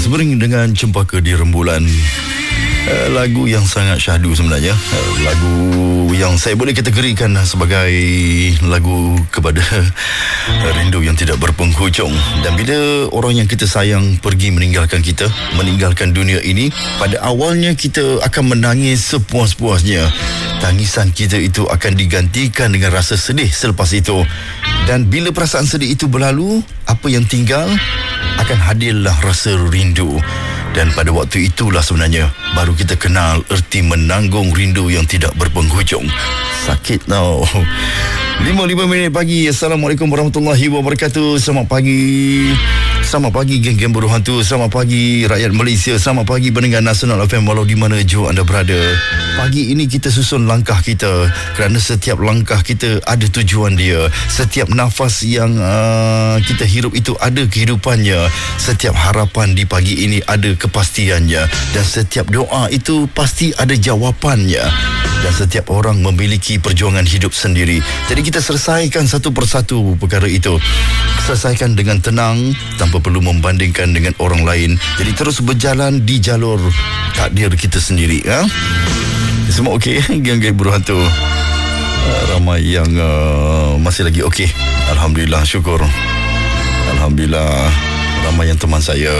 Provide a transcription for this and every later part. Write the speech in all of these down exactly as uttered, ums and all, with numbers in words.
Sembering dengan Cempaka di Rembulan. Uh, lagu yang sangat syahdu sebenarnya. Uh, lagu yang saya boleh kategorikan sebagai lagu kepada uh, rindu yang tidak berpenghujung. Dan bila orang yang kita sayang pergi meninggalkan kita, meninggalkan dunia ini, pada awalnya kita akan menangis sepuas-puasnya. Tangisan kita itu akan digantikan dengan rasa sedih selepas itu. Dan bila perasaan sedih itu berlalu, apa yang tinggal akan hadirlah rasa rindu. Dan pada waktu itulah sebenarnya baru kita kenal erti menanggung rindu yang tidak berpenghujung. Sakit tau. lima puluh lima minit pagi. Assalamualaikum warahmatullahi wabarakatuh. Selamat pagi. Selamat pagi geng-geng buruh hantu. Selamat pagi rakyat Malaysia. Selamat pagi pendengar Nasional F M walau di mana jua anda berada. Pagi ini kita susun langkah kita, kerana setiap langkah kita ada tujuan dia. Setiap nafas yang uh, kita hirup itu ada kehidupannya. Setiap harapan di pagi ini ada kepastiannya. Dan setiap doa itu pasti ada jawapannya. Dan setiap orang memiliki perjuangan hidup sendiri. Jadi kita selesaikan satu persatu perkara itu. Selesaikan dengan tenang, tanpa perlu membandingkan dengan orang lain. Jadi terus berjalan di jalur takdir kita sendiri. Ha? Semua okey, geng-geng buruh hantu. Uh, ramai yang uh, masih lagi okey. Alhamdulillah, syukur. Alhamdulillah, ramai yang teman saya.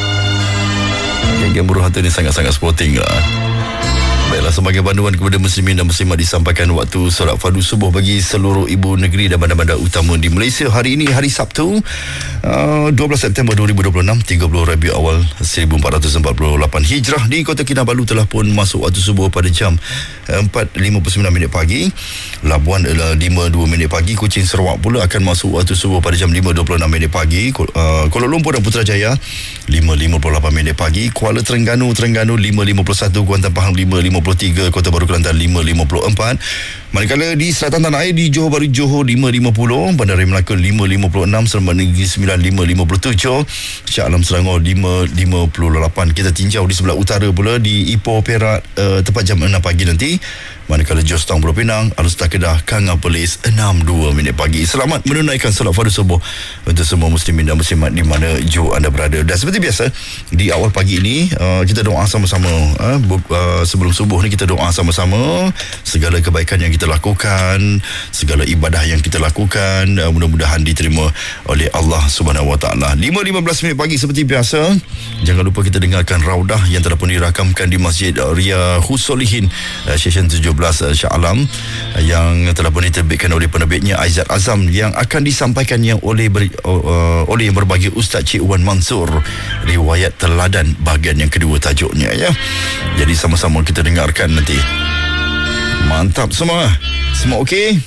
Geng-geng buruh hantu ni sangat-sangat sporting lah. Baiklah, sebagai panduan kepada muslimin dan muslimat disampaikan waktu solat fardu subuh bagi seluruh ibu negeri dan bandar-bandar utama di Malaysia. Hari ini hari Sabtu, uh, dua belas September dua ribu dua puluh enam, tiga puluh Rabiul Awal seribu empat ratus empat puluh lapan Hijrah. Di Kota Kinabalu telah pun masuk waktu subuh pada jam empat lima puluh sembilan minit pagi. Labuan adalah lima dua minit pagi. Kuching Sarawak pula akan masuk waktu subuh pada jam lima dua puluh enam minit pagi. uh, Kuala Lumpur dan Putrajaya lima lima puluh lapan minit pagi. Kuala Terengganu Terengganu lima lima puluh satu. Kuantan Pahang lima lima puluh tiga. Kota Baru Kelantan lima lima puluh empat. Manakala di selatan tanah air, di Johor Bahru Johor lima lima puluh. Bandar Melaka lima lima puluh enam. Seremban Negeri Sembilan lima lima puluh tujuh. Shah Alam Selangor lima lima puluh lapan. Kita tinjau di sebelah utara pula, di Ipoh Perak uh, tepat jam enam pagi nanti. Manakala Jos Tang Pulau Pinang, Alustar Kedah, Kanga Perlis enam dua minit pagi. Selamat menunaikan solat fardu subuh untuk semua muslimin dan muslimat di mana jua anda berada. Dan seperti biasa, di awal pagi ini uh, kita doa sama-sama. uh, uh, Sebelum subuh ni kita doa sama-sama. Segala kebaikan yang kita lakukan, segala ibadah yang kita lakukan, uh, mudah-mudahan diterima oleh Allah Subhanahu Wa Taala. lima lima belas minit pagi seperti biasa. Jangan lupa kita dengarkan Raudah yang telah pun dirakamkan di Masjid Ria Husolihin, uh, Session tujuh belas Shah Alam, yang telah pun diterbitkan oleh penerbitnya Aizat Azam, yang akan disampaikan yang oleh ber, uh, oleh yang berbagi Ustaz Cik Wan Mansur. Riwayat Teladan bahagian yang kedua tajuknya, ya. Jadi sama-sama kita dengarkan nanti. Mantap semua. Semua okey?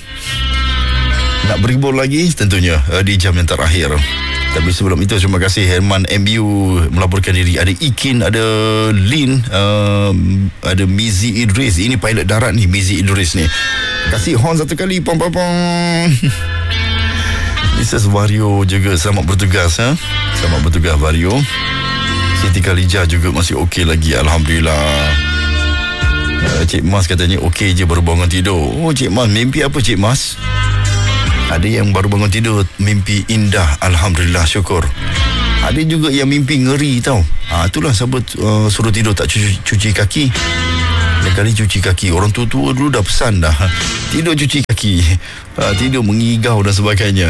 Nak berhibur lagi tentunya uh, di jam yang terakhir. Tapi sebelum itu, terima kasih Herman M U melaporkan diri. Ada Ikin, ada Lin, uh, ada Mizi Idris. Ini pilot darat ni, Mizi Idris ni. Kasih horn satu kali. Pom pom pom. Missus Vario juga selamat bertugas. Ha? Selamat bertugas Vario. Siti Khalijah juga masih okey lagi, Alhamdulillah. uh, Cik Mas katanya okey je baru bangun tidur. Oh, Cik Mas, mimpi apa Cik Mas? Ada yang baru bangun tidur mimpi indah, Alhamdulillah, syukur. Ada juga yang mimpi ngeri tau. ha, Itulah sahabat uh, suruh tidur tak cuci, cuci kaki. Lain kali cuci kaki. Orang tua-tua dulu dah pesan dah, tidur cuci kaki. ha, Tidur mengigau dan sebagainya.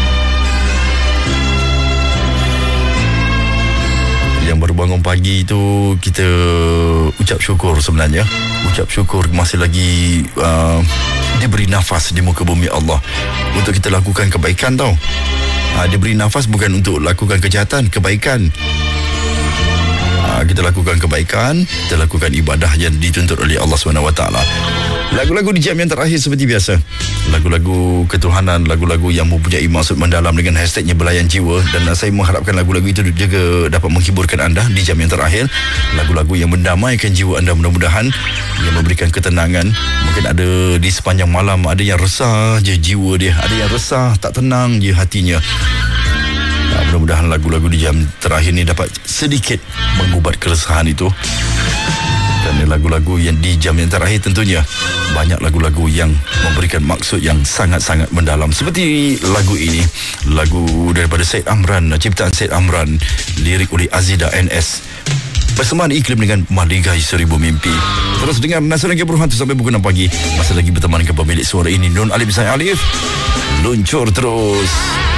Yang baru bangun pagi tu, kita ucap syukur sebenarnya. Ucap syukur masih lagi uh, diberi nafas di muka bumi Allah untuk kita lakukan kebaikan tau. ha, Diberi nafas bukan untuk lakukan kejahatan, kebaikan. ha, Kita lakukan kebaikan, kita lakukan ibadah yang dituntut oleh Allah subhanahu wa taala. Lagu-lagu di jam yang terakhir seperti biasa, lagu-lagu ketuhanan, lagu-lagu yang mempunyai maksud mendalam dengan hashtagnya Belayan Jiwa. Dan saya mengharapkan lagu-lagu itu juga dapat menghiburkan anda di jam yang terakhir. Lagu-lagu yang mendamaikan jiwa anda, mudah-mudahan, yang memberikan ketenangan. Mungkin ada di sepanjang malam, ada yang resah je jiwa dia, ada yang resah, tak tenang je hatinya. Nah, mudah-mudahan lagu-lagu di jam terakhir ni dapat sedikit mengubat keresahan itu. Dan Dan lagu-lagu yang di jam yang terakhir tentunya banyak lagu-lagu yang memberikan maksud yang sangat-sangat mendalam. Seperti lagu ini, lagu daripada Syed Amran, ciptaan Syed Amran, lirik oleh Azida N S. Persembahan iklim dengan Maligai Seribu Mimpi. Terus dengar Nasihat Keburu Hantu sampai pukul enam pagi. Masih lagi berteman dengan pemilik suara ini, Nun Alif Saya Alif. Luncur terus.